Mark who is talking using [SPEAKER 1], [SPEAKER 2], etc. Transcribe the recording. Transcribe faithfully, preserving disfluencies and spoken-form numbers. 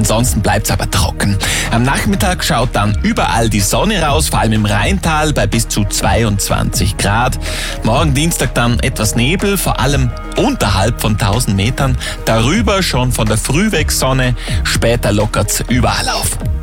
[SPEAKER 1] Ansonsten bleibt es aber trocken. Am Nachmittag schaut dann überall die Sonne raus, vor allem im Rheintal bei bis zu zweiundzwanzig Grad. Morgen Dienstag dann etwas Nebel, vor allem unterhalb von tausend Metern. Darüber schon von der Frühwegssonne, später lockert's überall auf.